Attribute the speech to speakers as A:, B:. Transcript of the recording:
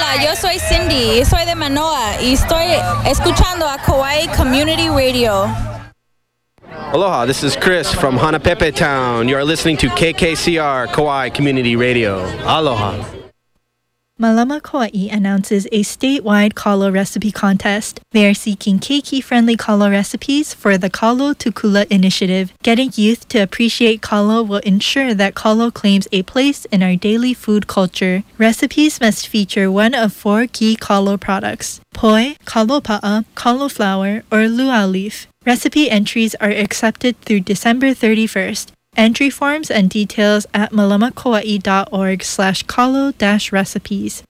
A: Aloha, yo soy Cindy, soy de Manoa y estoy escuchando a Kauai Community Radio.
B: Aloha, this is Chris from Hanapepe Town. You are listening to KKCR Kauai Community Radio. Aloha.
C: Malama Kauai announces a statewide kalo recipe contest. They are seeking keiki-friendly kalo recipes for the Kalo Tukula initiative. Getting youth to appreciate kalo will ensure that kalo claims a place in our daily food culture. Recipes must feature one of 4 key kalo products: poi, kalo pa'a, kalo flour, or luau leaf. Recipe entries are accepted through December 31st. Entry forms and details at malamakauai.org/kalo-recipes.